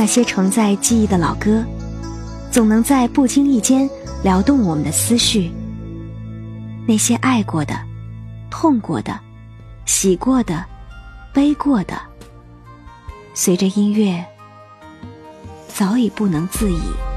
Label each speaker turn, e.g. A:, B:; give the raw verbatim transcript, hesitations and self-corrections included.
A: 些承载记忆的老歌，总能在不经意间撩动我们的思绪。那些爱过的、痛过的、喜过的、悲过的，随着音乐早已不能自已。